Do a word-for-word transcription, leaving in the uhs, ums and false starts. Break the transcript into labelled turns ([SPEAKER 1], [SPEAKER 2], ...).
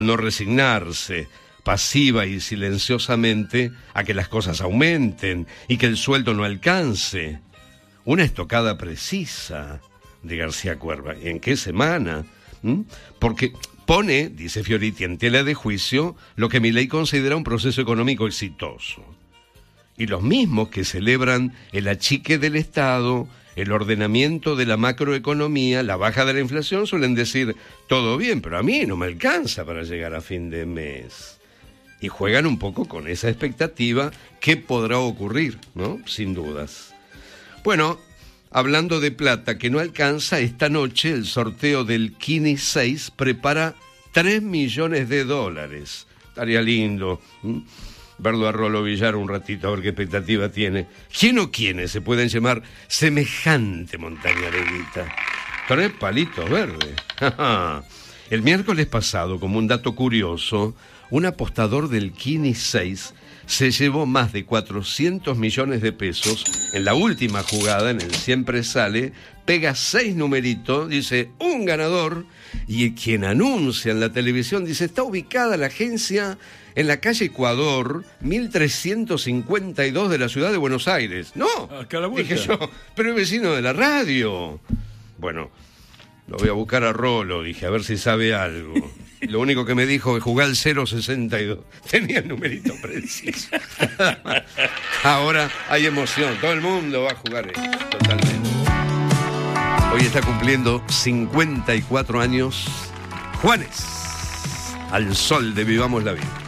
[SPEAKER 1] no resignarse pasiva y silenciosamente a que las cosas aumenten y que el sueldo no alcance. Una estocada precisa de García Cuerva. ¿En qué semana? ¿Mm? Porque pone, dice Fioriti, en tela de juicio lo que Milei considera un proceso económico exitoso. Y los mismos que celebran el achique del Estado, el ordenamiento de la macroeconomía, la baja de la inflación, suelen decir, todo bien, pero a mí no me alcanza para llegar a fin de mes. Y juegan un poco con esa expectativa que podrá ocurrir, ¿no? Sin dudas. Bueno, hablando de plata que no alcanza, esta noche el sorteo del Kini seis prepara tres millones de dólares. Estaría lindo ¿m? verlo a Rolo Villar un ratito, a ver qué expectativa tiene. ¿Quién o quiénes se pueden llamar semejante montaña de guita? Tres palitos verdes. El miércoles pasado, como un dato curioso, un apostador del Kini seis se llevó más de cuatrocientos millones de pesos en la última jugada, en el Siempre Sale, pega seis numeritos, dice, un ganador, y quien anuncia en la televisión dice, está ubicada la agencia en la calle Ecuador, mil trescientos cincuenta y dos de la ciudad de Buenos Aires. No,
[SPEAKER 2] acá a la vuelta.
[SPEAKER 1] Dije yo, pero es vecino de la radio. Bueno, lo voy a buscar a Rolo, dije, a ver si sabe algo. Lo único que me dijo es jugar el cero sesenta y dos. Tenía el numerito preciso. Ahora hay emoción. Todo el mundo va a jugar esto, totalmente. Hoy está cumpliendo cincuenta y cuatro años Juanes, al sol de Vivamos la Vida.